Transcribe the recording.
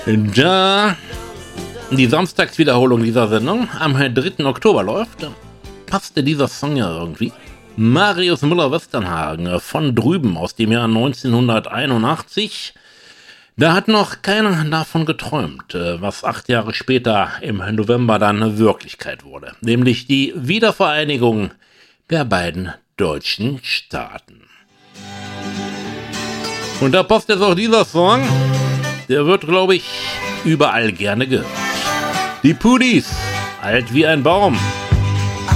Da die Samstagswiederholung dieser Sendung am 3. Oktober läuft, passte dieser Song ja irgendwie. Marius Müller-Westernhagen von drüben aus dem Jahr 1981. Da hat noch keiner davon geträumt, was 8 Jahre später im November dann Wirklichkeit wurde. Nämlich die Wiedervereinigung der beiden deutschen Staaten. Und da passt jetzt auch dieser Song. Der wird, glaube ich, überall gerne gehört. Die Pudis, alt wie ein Baum.